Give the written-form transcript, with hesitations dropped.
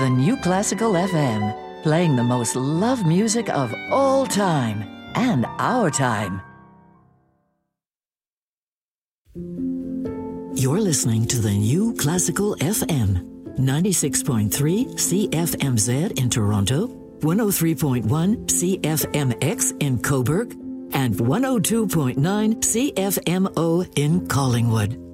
The New Classical FM, playing the most loved music of all time and our time. You're listening to the New Classical FM, 96.3 CFMZ in Toronto, 103.1 CFMX in Cobourg, and 102.9 CFMO in Collingwood.